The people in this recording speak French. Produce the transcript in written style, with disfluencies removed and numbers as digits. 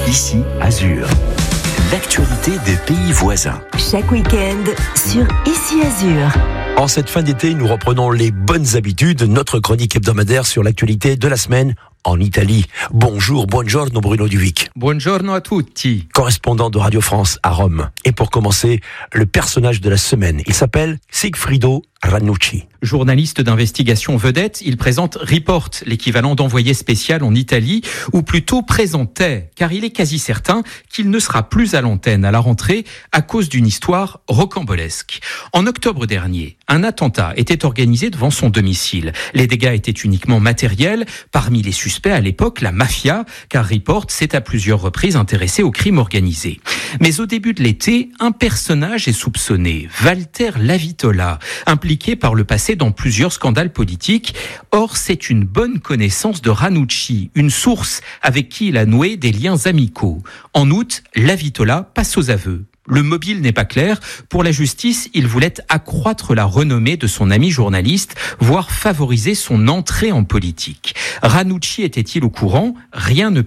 Ici Azur. L'actualité des pays voisins. Chaque week-end sur Ici Azur. En cette fin d'été, nous reprenons les bonnes habitudes, notre chronique hebdomadaire sur l'actualité de la semaine en Italie. Bonjour, buongiorno Bruno Duvic. Buongiorno a tutti. Correspondant de Radio France à Rome. Et pour commencer, le personnage de la semaine. Il s'appelle Sigfrido Ranucci. Journaliste d'investigation vedette, il présente Report, l'équivalent d'envoyé spécial en Italie, ou plutôt présentait, car il est quasi certain qu'il ne sera plus à l'antenne à la rentrée à cause d'une histoire rocambolesque. En octobre dernier, un attentat était organisé devant son domicile. Les dégâts étaient uniquement matériels. Parmi les suspects à l'époque, la mafia, car Report s'est à plusieurs reprises intéressé au crime organisé. Mais au début de l'été, un personnage est soupçonné, Walter Lavitola, impliqué par le passé dans plusieurs scandales politiques. Or, c'est une bonne connaissance de Ranucci, une source avec qui il a noué des liens amicaux. En août, Lavitola passe aux aveux. Le mobile n'est pas clair. Pour la justice, il voulait accroître la renommée de son ami journaliste, voire favoriser son entrée en politique. Ranucci était-il au courant ? Rien ne